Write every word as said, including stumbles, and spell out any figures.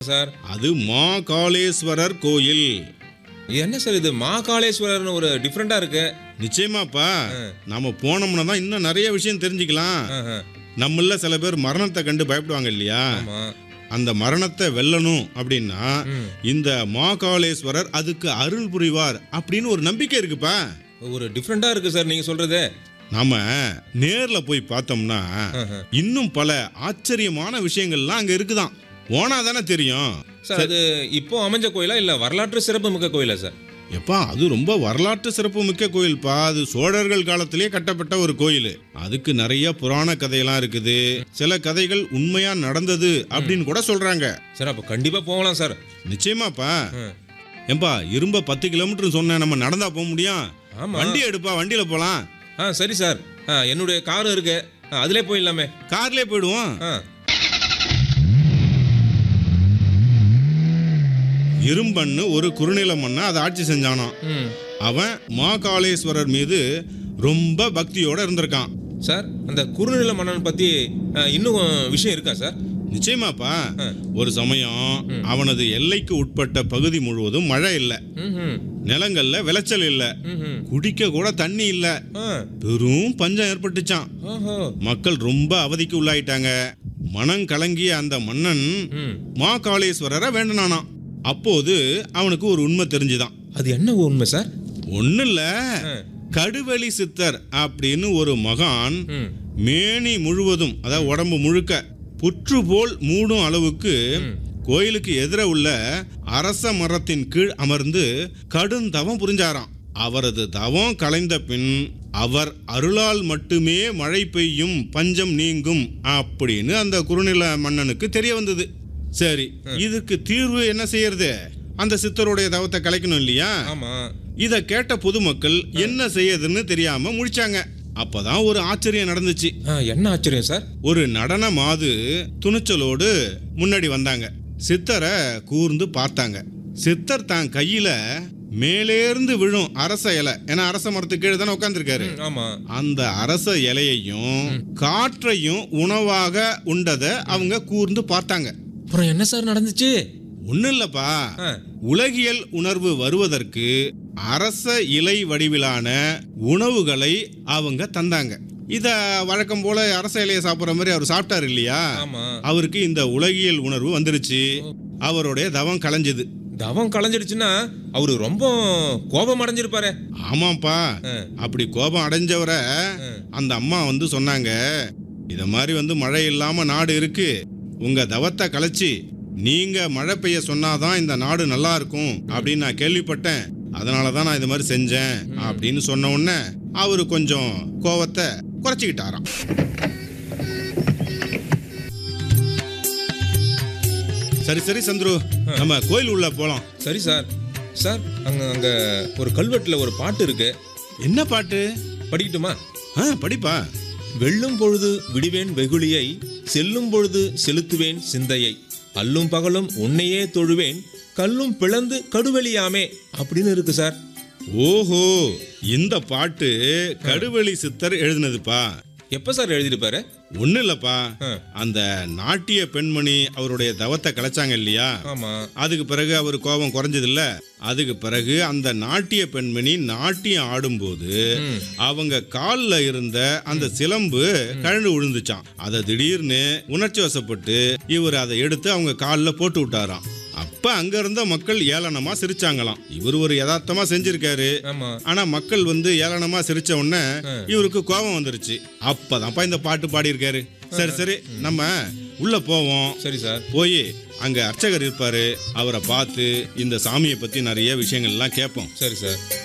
Sir அது மாகாளேஸ்வரர் கோயில். என்ன சார் இது மாகாளேஸ்வரர்னு ஒரு டிஃப்ரெண்டா இருக்கு? நிச்சயமாப்பா, நாம போனோம்னா தான் இன்னும் நிறைய விஷயம் தெரிஞ்சுக்கலாம். நம்மள சில பேர் மரணத்தை கண்டு பயப்படுவாங்க இல்லையா? அந்த மரணத்தை வெல்லணும் அப்படின்னா இந்த மாகாளேஸ்வரர் அதுக்கு அருள் புரிவார் அப்படின்னு ஒரு நம்பிக்கை இருக்குப்பா. ஒரு டிஃப்ரெண்டா இருக்கு சார் நீங்க சொல்றது. நாம நேர்ல போய் பார்த்தோம்னா இன்னும் பல ஆச்சரியமான விஷயங்கள்லாம் அங்க இருக்குதான். போனா தானே தெரியும். சார் அது இப்போ அமைஞ்ச கோயிலா இல்ல வரலாற்று சிறப்பு மிக்க கோயிலா சார்? எப்பா அது ரொம்ப வரலாற்று சிறப்பு மிக்க கோயில்ப்பா. அது சோழர்கள் காலத்திலேயே கட்டப்பட்ட ஒரு கோயில். அதுக்கு நிறைய புராண கதையெல்லாம் இருக்குது. சில கதைகள் உண்மையா நடந்தது அப்படின்னு கூட சொல்றாங்க. சார் அப்ப கண்டிப்பா போகலாம் சார். நிச்சயமாப்பா. ஏம்பா இரும்ப பத்து கிலோமீட்டர் சொன்ன நம்ம நடந்தா போக முடியும்? வண்டி எடுப்பா, வண்டியில போலாம். ஆ சரி சார், என்னுடைய காரும் இருக்கு, அதுல போயிடலாமே. கார்லயே போயிடுவோம். இரும்பன்னு ஒரு குறுநில மன்னன் அதை ஆட்சி செஞ்சானாம். அவன் மாகாளேஸ்வரர் மீது ரொம்ப பக்தியோட இருந்திருக்கான். சார் அந்த குறுநில மன்னன் பத்தி இன்னும் விஷயம் இருக்கா சார்? நிச்சயமாப்பா. ஒரு சமயம் அவனது எல்லைக்கு உட்பட்ட பகுதி முழுவதும் மழை இல்ல, நிலங்கள்ல விளைச்சல் இல்ல, குடிக்க கூட தண்ணி இல்ல, பெரும் பஞ்சம் ஏற்பட்டுச்சான். மக்கள் ரொம்ப அவதிக்கு உள்ளாயிட்டாங்க. மனம் கலங்கிய அந்த மன்னன் மாகாளேஸ்வரரை வேண்டனானாம். அப்போது அவனுக்கு ஒரு உண்மை தெரிஞ்சுதான். அது என்ன உண்மை சார்? ஒண்ணு இல்ல, கடுவெளி சித்தர் அப்படின்னு ஒரு மகான் மேனி முழுவதும், அதாவது உடம்பு முழுக்க புற்று போல் மூடும் அளவுக்கு கோயிலுக்கு எதிர உள்ள அரச மரத்தின் கீழ் அமர்ந்து கடும் தவம் புரிஞ்சாராம். அவரது தவம் கலைந்த பின் அவர் அருளால் மட்டுமே மழை பெய்யும், பஞ்சம் நீங்கும் அப்படின்னு அந்த குறுநில மன்னனுக்கு தெரிய வந்தது. சரி, இதுக்கு தீர்வு என்ன செய்யறது? அந்த சித்தருடைய தவத்தை கலைக்கணும் இல்லையா? இத கேட்ட பொதுமக்கள் என்ன செய்யறதுன்னு தெரியாம முழிச்சாங்க. அப்பதான் ஒரு ஆச்சரியம் நடந்துச்சு. என்ன ஆச்சரியம் சார்? ஒரு நடன மாது துணிச்சலோடு முன்னாடி வந்தாங்க. சித்தரை கூர்ந்து பார்த்தாங்க. சித்தர் தான் கையில மேலேருந்து விழும் அரச இலை, ஏன்னா அரச மரத்துக்கு கீழே தானே உட்கார்ந்துருக்காரு, அந்த அரச இலையையும் காற்றையும் உணவாக உண்டதை அவங்க கூர்ந்து பார்த்தாங்க. அப்புறம் என்ன சார் நடந்துச்சு? ஒண்ணு இல்லப்பா, உலகியல் உணர்வு வருவதற்கு அரச இலை வடிவிலான உணவுகளை அவங்க தந்தாங்க. இத வழக்கம் போல அரச இலையை சாப்பிடுற மாதிரி அவர் சாப்பிட்டாரு இல்லையா? அவருக்கு இந்த உலகியல் உணர்வு வந்துருச்சு. அவருடைய தவம் கலைஞ்சது. தவம் கலைஞ்சிடுச்சுன்னா அவரு ரொம்ப கோபம் அடைஞ்சிருப்பாரு. ஆமாப்பா, அப்படி கோபம் அடைஞ்சவரை அந்த அம்மா வந்து சொன்னாங்க, இத மாதிரி வந்து மழை இல்லாம நாடு இருக்கு, உங்க தவத்தை கலைச்சி நீங்க மழை பெய்ய சொன்னாதான் இந்த நாடு நல்லா இருக்கும் அப்படின்னு நான் கேள்விப்பட்டேன், அதனாலதான் நான் இது மாதிரி செஞ்சேன் அப்படின்னு சொன்ன உடனே அவரு கொஞ்சம் கோவத்தை குறைச்சிக்கிட்டாராம். சரி சரி சந்துரு, நம்ம கோயில் உள்ள போலாம். சரி சார். சார் அங்க அங்க ஒரு கல்வெட்டுல ஒரு பாட்டு இருக்கு. என்ன பாட்டு? படிக்கட்டுமா? படிப்பா. வெல்லும் பொழுது விடுவேன் வெகுளியை, செல்லும் பொழுது செலுத்துவேன் சிந்தையை, அல்லும் பகலும் உன்னையே தொழுவேன், கல்லும் பிளந்து கடுவெளியாமே அப்படின்னு இருக்கு சார். ஓஹோ, இந்த பாட்டு கடுவெளி சித்தர் எழுதினதுப்பா. எப்ப சார் எழுதிருப்பாரு? ஒண்ணு இல்லப்பா, அந்த நாட்டிய பெண்மணி அவருடைய தவத்தை கலைச்சாங்க இல்லையா? அதுக்கு பிறகு அவர் கோபம் குறைஞ்சது இல்ல. அதுக்கு பிறகு அந்த நாட்டிய பெண்மணி நாட்டியம் ஆடும்போது அவங்க கால்ல இருந்த அந்த சிலம்பு கழண்டு விழுந்துச்சான். அதை திடீர்னு உணர்ச்சி வசப்பட்டு இவர் அதை எடுத்து அவங்க காலில் போட்டு விட்டாராம். அப்ப அங்க இருந்த மக்கள் ஏளனமா சிரிச்சாங்களாம். இவர் ஒரு யதார்த்தமா செஞ்சிருக்காரு, ஆனா மக்கள் வந்து ஏளனமா சிரிச்ச உடனே இவருக்கு கோபம் வந்துருச்சு. அப்பதான்ப்பா இந்த பாட்டு பாடி இருக்காரு. சரி சரி, நம்ம உள்ள போவோம். சரி சார். போய் அங்க அர்ச்சகர் இருப்பாரு, அவரை பார்த்து இந்த சாமியை பத்தி நிறைய விஷயங்கள் எல்லாம் கேட்போம். சரி சார்.